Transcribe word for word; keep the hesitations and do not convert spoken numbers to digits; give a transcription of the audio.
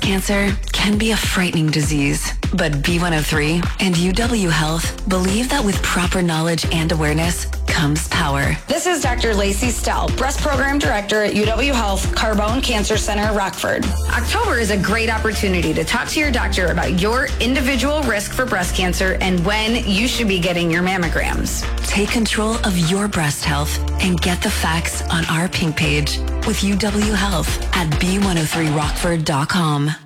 cancer can be a frightening disease, but B one oh three and U W Health believe that with proper knowledge and awareness comes power. This is Doctor Lacey Stell, Breast Program Director at U W Health Carbone Cancer Center, Rockford. October is a great opportunity to talk to your doctor about your individual risk for breast cancer and when you should be getting your mammograms. Take control of your breast health and get the facts on our pink page with U W Health at B one oh three rockford dot com.